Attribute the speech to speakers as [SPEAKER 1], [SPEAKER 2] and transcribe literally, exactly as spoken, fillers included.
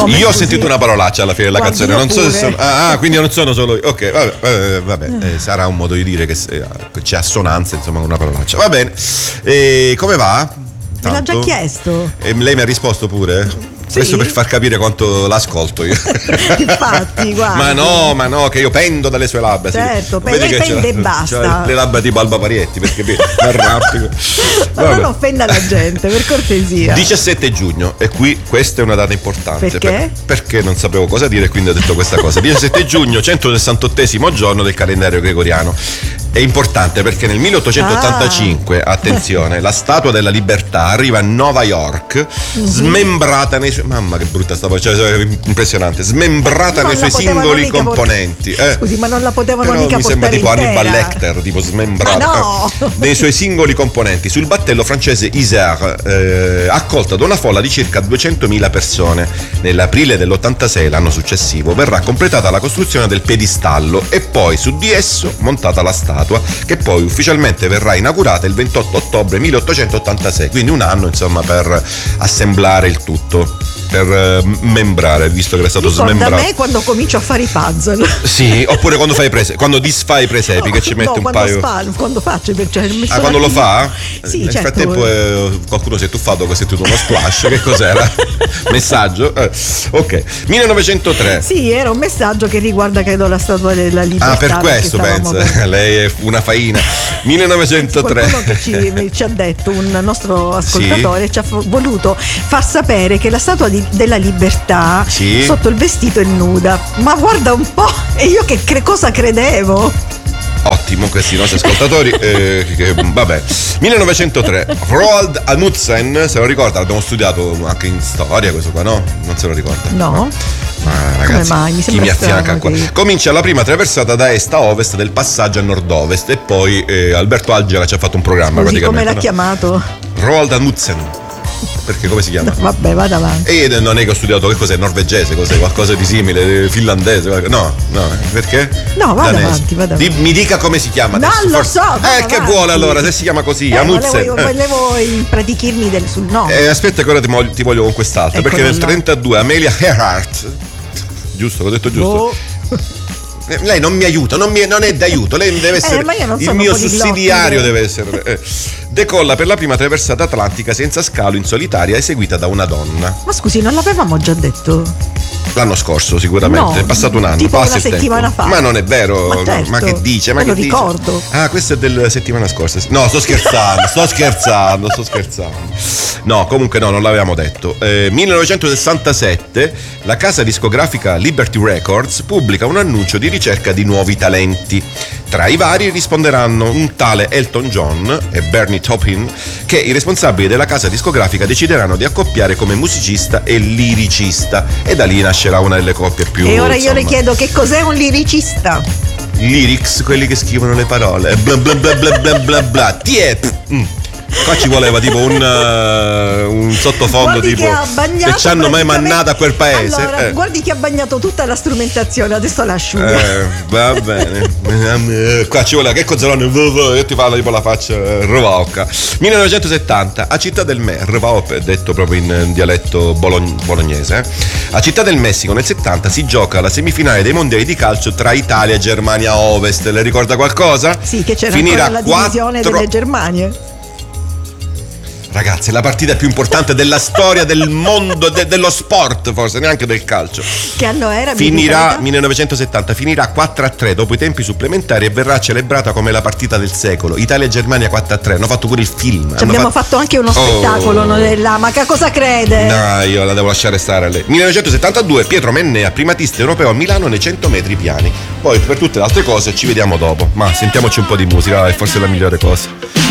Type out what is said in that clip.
[SPEAKER 1] No,
[SPEAKER 2] io ho
[SPEAKER 1] scusi.
[SPEAKER 2] sentito una parolaccia alla fine della
[SPEAKER 1] Guardi,
[SPEAKER 2] canzone,
[SPEAKER 1] io
[SPEAKER 2] non so se
[SPEAKER 1] pure.
[SPEAKER 2] sono, ah, ah, quindi non sono solo io. Ok, vabbè, vabbè, vabbè, eh, sarà un modo di dire che, se- che c'è assonanza, insomma, con una parolaccia. Va bene. E come va?
[SPEAKER 1] Me l'ha già
[SPEAKER 2] Tanto?
[SPEAKER 1] chiesto.
[SPEAKER 2] E lei mi ha risposto pure?
[SPEAKER 1] Sì.
[SPEAKER 2] Questo per far capire quanto l'ascolto io.
[SPEAKER 1] Infatti, guarda.
[SPEAKER 2] Ma no, ma no, che io pendo dalle sue labbra. sì.
[SPEAKER 1] Certo,
[SPEAKER 2] Vedi
[SPEAKER 1] lei
[SPEAKER 2] che
[SPEAKER 1] pende
[SPEAKER 2] c'ha-
[SPEAKER 1] e basta.
[SPEAKER 2] c'ha le labbra tipo Alba Parietti, perché mi arrampico.
[SPEAKER 1] Ma
[SPEAKER 2] Vabbè.
[SPEAKER 1] non offenda la gente, per cortesia.
[SPEAKER 2] diciassette giugno, e qui questa è una data importante.
[SPEAKER 1] Perché?
[SPEAKER 2] Per- perché non sapevo cosa dire, quindi ho detto questa cosa. diciassette giugno, centosessantottesimo giorno del calendario gregoriano. È importante perché nel milleottocentottantacinque,
[SPEAKER 1] Ah.
[SPEAKER 2] attenzione, la Statua della Libertà arriva a New York,
[SPEAKER 1] Mhm.
[SPEAKER 2] smembrata nei suoi. Mamma che brutta sta voce, cioè, impressionante, smembrata
[SPEAKER 1] Non
[SPEAKER 2] nei
[SPEAKER 1] la
[SPEAKER 2] suoi
[SPEAKER 1] potevano
[SPEAKER 2] singoli
[SPEAKER 1] mica port-
[SPEAKER 2] componenti. eh.
[SPEAKER 1] Scusi, ma non la potevano
[SPEAKER 2] Però
[SPEAKER 1] mica
[SPEAKER 2] mi sembra
[SPEAKER 1] portare
[SPEAKER 2] tipo Hannibal
[SPEAKER 1] intera.
[SPEAKER 2] Lecter, tipo smembrata.
[SPEAKER 1] Ma no!
[SPEAKER 2] eh, nei suoi singoli componenti sul battello francese Isère, eh, accolta da una folla di circa duecentomila persone. Nell'aprile dell'ottantasei, l'anno successivo, verrà completata la costruzione del piedistallo e poi su di esso montata la statua, che poi ufficialmente verrà inaugurata il ventotto ottobre milleottocentottantasei, quindi un anno insomma per assemblare il tutto, per eh, membrare, visto che era stato
[SPEAKER 1] Ricorda
[SPEAKER 2] smembrato.
[SPEAKER 1] me quando comincio a fare i puzzle.
[SPEAKER 2] Sì, oppure quando fai prese, quando disfai i presepi, che ci metti
[SPEAKER 1] no,
[SPEAKER 2] un
[SPEAKER 1] quando
[SPEAKER 2] paio.
[SPEAKER 1] Fa, quando faccio cioè, mi
[SPEAKER 2] Ah,
[SPEAKER 1] sono
[SPEAKER 2] quando lo
[SPEAKER 1] attimo-
[SPEAKER 2] fa?
[SPEAKER 1] Sì,
[SPEAKER 2] Nel
[SPEAKER 1] certo.
[SPEAKER 2] frattempo eh, qualcuno si è tuffato che ha sentito uno splash. Che cos'era? Messaggio? Eh, ok. millenovecentotre.
[SPEAKER 1] Sì, era un messaggio che riguarda credo la Statua della Libertà.
[SPEAKER 2] Ah, per
[SPEAKER 1] perché
[SPEAKER 2] questo
[SPEAKER 1] stavamo
[SPEAKER 2] pensa.
[SPEAKER 1] per-
[SPEAKER 2] Lei è una faina. millenovecentotre.
[SPEAKER 1] Qualcuno che ci, ci ha detto, un nostro ascoltatore, ci ha f- voluto far sapere che la Statua di- della Libertà
[SPEAKER 2] Sì.
[SPEAKER 1] sotto il vestito è nuda. Ma guarda un po', e io che cre- cosa credevo?
[SPEAKER 2] Ottimo, questi nostri ascoltatori. eh, che, vabbè. millenovecentotre. Roald Amundsen, se lo ricorda, l'abbiamo studiato anche in storia questo qua, no? Non se lo ricorda?
[SPEAKER 1] No?
[SPEAKER 2] Ma ragazzi,
[SPEAKER 1] mai? Mi
[SPEAKER 2] chi
[SPEAKER 1] sembra
[SPEAKER 2] mi affianca
[SPEAKER 1] strano
[SPEAKER 2] qua?
[SPEAKER 1] che-
[SPEAKER 2] Comincia la prima traversata da est a ovest del passaggio a nord-ovest e poi eh, Alberto Algera ci ha fatto un programma
[SPEAKER 1] Scusi, come
[SPEAKER 2] praticamente.
[SPEAKER 1] l'ha
[SPEAKER 2] no?
[SPEAKER 1] chiamato?
[SPEAKER 2] Roald Amundsen. Perché come si chiama?
[SPEAKER 1] Vabbè, vada avanti.
[SPEAKER 2] E io non è che ho studiato che cos'è norvegese, cos'è qualcosa di simile, finlandese, qualcosa- no, no, perché?
[SPEAKER 1] No, vada
[SPEAKER 2] Danese.
[SPEAKER 1] avanti, vada
[SPEAKER 2] Di-
[SPEAKER 1] avanti.
[SPEAKER 2] mi dica come si chiama
[SPEAKER 1] Non
[SPEAKER 2] adesso.
[SPEAKER 1] lo
[SPEAKER 2] forse-
[SPEAKER 1] so, vada
[SPEAKER 2] Eh, che
[SPEAKER 1] avanti.
[SPEAKER 2] vuole allora, se si chiama così,
[SPEAKER 1] Eh,
[SPEAKER 2] Amundsen.
[SPEAKER 1] volevo,
[SPEAKER 2] eh.
[SPEAKER 1] volevo impratichirmi del, sul nome.
[SPEAKER 2] Eh, aspetta che ora ti, mo- ti voglio con quest'altro,
[SPEAKER 1] Eccolo
[SPEAKER 2] perché nel
[SPEAKER 1] là.
[SPEAKER 2] trentadue Amelia Earhart, giusto, l'ho detto giusto?
[SPEAKER 1] Boh.
[SPEAKER 2] Eh, Lei non mi aiuta, non, mi- non è d'aiuto, lei deve essere
[SPEAKER 1] ma io non
[SPEAKER 2] il
[SPEAKER 1] sono
[SPEAKER 2] mio
[SPEAKER 1] poliglotta,
[SPEAKER 2] sussidiario,
[SPEAKER 1] vero?
[SPEAKER 2] deve essere. eh. Decolla per la prima traversata atlantica senza scalo in solitaria eseguita da una donna.
[SPEAKER 1] Ma scusi, non l'avevamo già detto?
[SPEAKER 2] L'anno scorso sicuramente,
[SPEAKER 1] No,
[SPEAKER 2] è passato un anno,
[SPEAKER 1] tipo
[SPEAKER 2] passa
[SPEAKER 1] una
[SPEAKER 2] il tempo.
[SPEAKER 1] settimana fa.
[SPEAKER 2] Ma non è vero,
[SPEAKER 1] Ma certo,
[SPEAKER 2] ma che dice? Ma
[SPEAKER 1] me
[SPEAKER 2] che
[SPEAKER 1] lo
[SPEAKER 2] dice?
[SPEAKER 1] ricordo.
[SPEAKER 2] Ah, questo è del settimana scorsa. No, sto scherzando, sto scherzando, sto scherzando. No, comunque no, non l'avevamo detto. Eh, millenovecentosessantasette la casa discografica Liberty Records pubblica un annuncio di ricerca di nuovi talenti. Tra i vari risponderanno un tale Elton John e Bernie Taupin, che i responsabili della casa discografica decideranno di accoppiare come musicista e liricista, e da lì nascerà una delle coppie più.
[SPEAKER 1] E ora io le
[SPEAKER 2] insomma,
[SPEAKER 1] chiedo che cos'è un liricista?
[SPEAKER 2] lyrics, quelli che scrivono le parole, bla bla bla bla bla bla bla. Tiep. Mm. Qua ci voleva tipo un, uh, un sottofondo
[SPEAKER 1] Guardi
[SPEAKER 2] tipo
[SPEAKER 1] che ha bagnato
[SPEAKER 2] che ci hanno mai
[SPEAKER 1] praticamente-
[SPEAKER 2] mannato a quel paese.
[SPEAKER 1] Allora,
[SPEAKER 2] eh.
[SPEAKER 1] guardi che ha bagnato tutta la strumentazione, adesso la asciuga.
[SPEAKER 2] Eh, va bene. Eh, Qua ci vuole che cozzolone, io ti parlo tipo la faccia eh, Rovauca. millenovecentosettanta a Città del Messico, Rovauca, detto proprio in dialetto bologn- bolognese. eh. A Città del Messico nel settanta si gioca la semifinale dei mondiali di calcio tra Italia e Germania Ovest. Le ricorda qualcosa?
[SPEAKER 1] Sì, che c'era
[SPEAKER 2] Finirà
[SPEAKER 1] ancora la divisione
[SPEAKER 2] quattro
[SPEAKER 1] delle Germanie.
[SPEAKER 2] Ragazzi, è la partita più importante della storia del mondo, de- dello sport, forse neanche del calcio.
[SPEAKER 1] Che anno era? mi
[SPEAKER 2] Finirà
[SPEAKER 1] ricorda?
[SPEAKER 2] millenovecentosettanta, finirà quattro a tre dopo i tempi supplementari e verrà celebrata come la partita del secolo. Italia e Germania quattro a tre, hanno fatto pure il film.
[SPEAKER 1] Ci
[SPEAKER 2] hanno
[SPEAKER 1] abbiamo fatto anche uno
[SPEAKER 2] Oh.
[SPEAKER 1] spettacolo noi là, ma che cosa crede?
[SPEAKER 2] No, io la devo lasciare stare a lei. millenovecentosettantadue, Pietro Mennea, primatista europeo a Milano nei cento metri piani. Poi per tutte le altre cose ci vediamo dopo. Ma sentiamoci un po' di musica, è forse la migliore cosa.